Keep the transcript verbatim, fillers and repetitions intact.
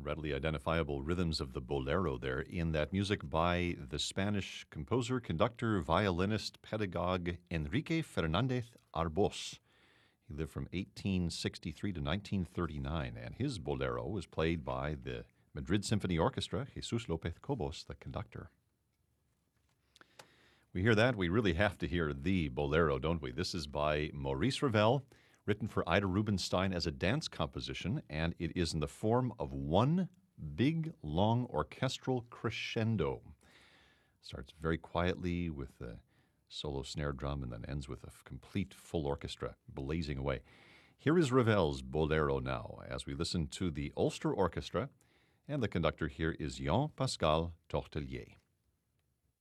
readily identifiable rhythms of the bolero there in that music by the Spanish composer, conductor, violinist, pedagogue Enrique Fernandez Arbós. He lived from eighteen sixty-three to nineteen thirty-nine, and his bolero was played by the Madrid Symphony Orchestra, Jesus López Cobos, the conductor. We hear that, we really have to hear the bolero, don't we? This is by Maurice Ravel, written for Ida Rubinstein as a dance composition, and it is in the form of one big, long orchestral crescendo. Starts very quietly with a solo snare drum and then ends with a complete full orchestra blazing away. Here is Ravel's Bolero now, as we listen to the Ulster Orchestra, and the conductor here is Jean-Pascal Tortelier.